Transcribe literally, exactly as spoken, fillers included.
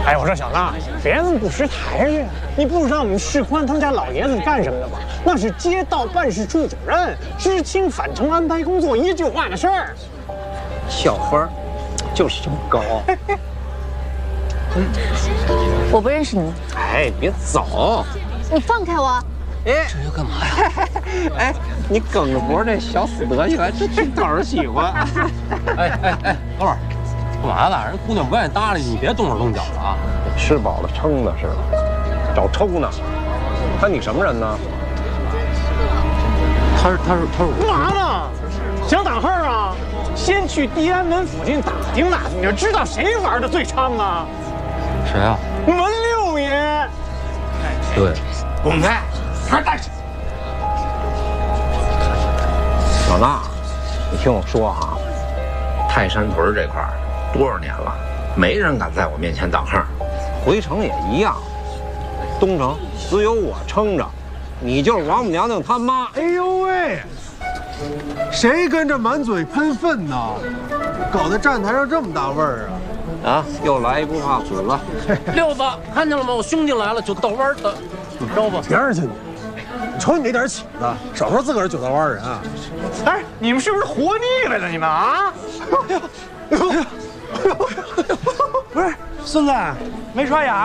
哎，我说小娜，别那么不识抬举，你不知道我们世宽他们家老爷子是干什么的吗？那是街道办事处主任，知青返程安排工作一句话的事儿。 校花就是这么高。 我不认识你。 哎，别走！ 你放开我！ 哎， 这要干嘛呀？ 哎，你梗着脖这小死德行，这挺讨人喜欢。 哎哎哎，哥们儿，干嘛呢？人姑娘不愿意搭理你，你别动手动脚的啊！ 吃饱了撑的似的，找抽呢。看你什么人呢？ 他是他是他是我。 干嘛呢？想挡横啊？先去地安门附近打听打听，你就知道谁玩的最猖啊？ 谁啊？ 文六爷。 对， 滚开！快带去！老衲，你听我说啊，泰山屯这块儿多少年了，没人敢在我面前挡横。回城也一样，东城只有我撑着，你就是王母娘娘他妈。 哎呦喂！谁跟着满嘴喷粪呢？搞得站台上这么大味儿啊！ 啊，又来一不怕死了。 六子，看见了吗？我兄弟来了，九道弯的，怎么着吧？ 边儿去你！你瞅你那点起子，少说自个儿九道弯人啊！ 哎，你们是不是活腻歪了？你们啊？ 不是，孙子，没刷牙。